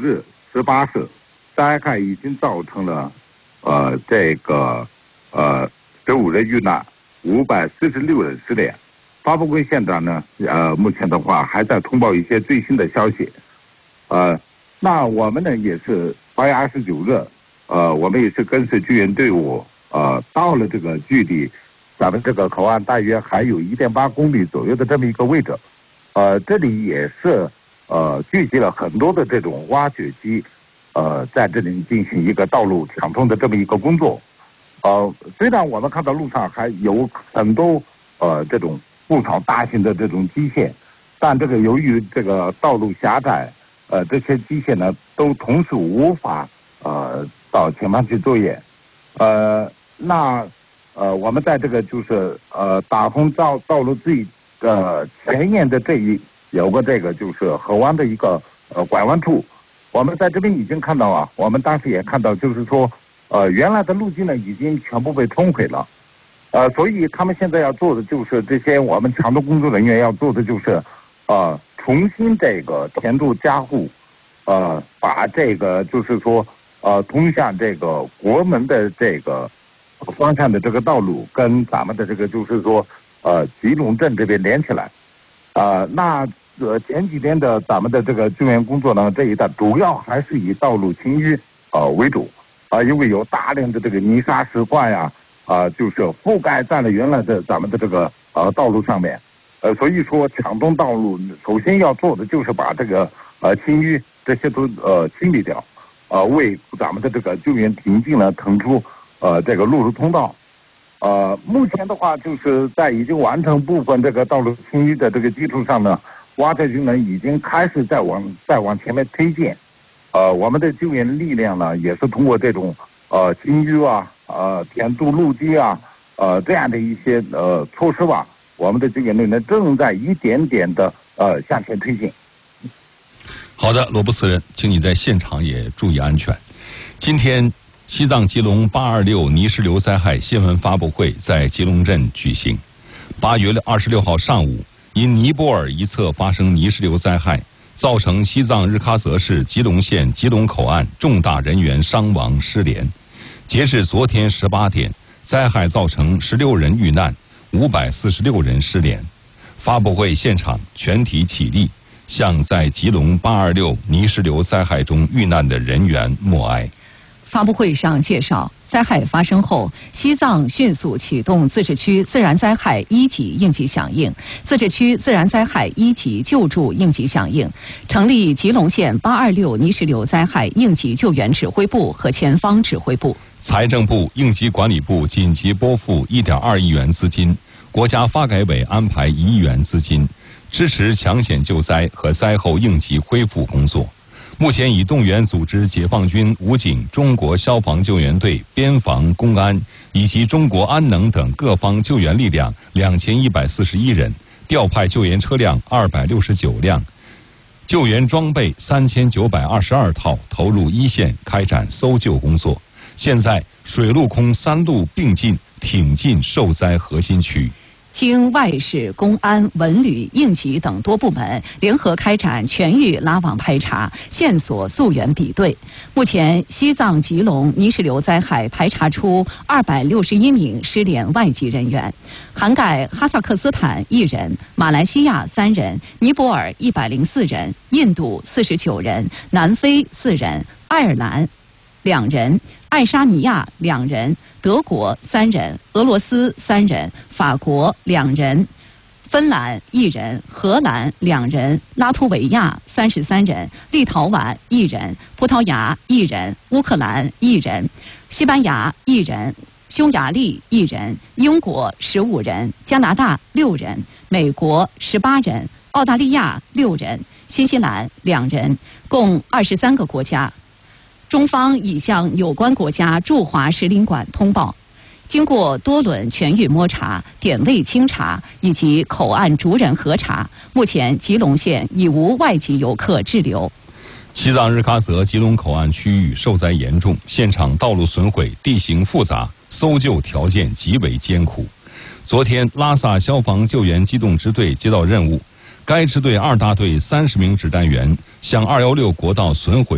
日18时，灾害已经造成了15人遇难，546人失联。发布会现场呢，目前的话还在通报一些最新的消息。那我们呢也是8月29日，我们也是跟随救援队伍，到了这个距离咱们这个口岸大约还有1.8公里左右的这么一个位置。这里也是聚集了很多的这种挖掘机，在这里进行一个道路抢通的这么一个工作。虽然我们看到路上还有很多这种不少大型的这种机械，但这个由于这个道路狭窄，这些机械呢都同时无法到前方去作业。我们在这个就是打通道路最前沿的有个这个就是河湾的一个拐弯处，我们在这边已经看到我们当时也看到，就是说原来的路径呢已经全部被冲毁了。所以他们现在要做的就是这些我们抢渡工作人员要做的就是重新这个填筑加固，把这个就是说通向这个国门的这个方向的这个道路跟咱们的这个就是说吉隆镇这边连起来。前几天的咱们的这个救援工作呢，这一带主要还是以道路清淤为主，因为有大量的这个泥沙石块就是覆盖在了原来的咱们的这个道路上面。所以说抢通道路首先要做的就是把这个清淤这些都清理掉，为咱们的这个救援挺进呢腾出这个陆路通道。目前的话就是在已经完成部分这个道路清淤的这个基础上呢，挖掘军们已经开始再往前面推进。我们的救援力量呢也是通过这种清淤填筑路基这样的一些措施我们的救援力量正在一点点的向前推进。 好的，罗布斯人，请你在现场也注意安全。今天西藏吉隆826泥石流灾害新闻发布会在吉隆镇举行。8月26号上午，因尼泊尔一侧发生泥石流灾害，造成西藏日喀则市吉隆县吉隆口岸重大人员伤亡失联。截至昨天18点，灾害造成16人遇难，546人失联。发布会现场全体起立，向在吉隆826泥石流灾害中遇难的人员默哀。 发布会上介绍，灾害发生后，西藏迅速启动自治区自然灾害1级应急响应、自治区自然灾害1级救助应急响应，成立吉隆县826泥石流灾害应急救援指挥部和前方指挥部。 财政部应急管理部紧急拨付1.2亿元资金，国家发改委安排1亿元资金，支持抢险救灾和灾后应急恢复工作。目前已动员组织解放军、武警、中国消防救援队、边防、公安以及中国安能等各方救援力量2141人，调派救援车辆269辆，救援装备3922套，投入一线开展搜救工作。现在水陆空3路并进，挺进受灾核心区。 经外事、公安、文旅、应急等多部门联合开展全域拉网排查，线索溯源比对。目前，西藏吉隆泥石流灾害排查出261名失联外籍人员，涵盖哈萨克斯坦1人、马来西亚3人、尼泊尔104人、印度49人、南非4人、爱尔兰2人、爱沙尼亚2人、德国3人、俄罗斯3人、法国2人、芬兰1人、荷兰2人、拉脱维亚33人、立陶宛1人、葡萄牙1人、乌克兰1人、西班牙1人、匈牙利1人、英国15人、加拿大6人、美国18人、澳大利亚6人、新西兰2人，共23个国家。中方已向有关国家驻华使领馆通报，经过多轮全域摸查、点位清查以及口岸逐人核查，目前吉隆县已无外籍游客滞留。 西藏日喀则吉隆口岸区域受灾严重，现场道路损毁，地形复杂，搜救条件极为艰苦。昨天，拉萨消防救援机动支队接到任务，该支队2大队30名指战员向216国道损毁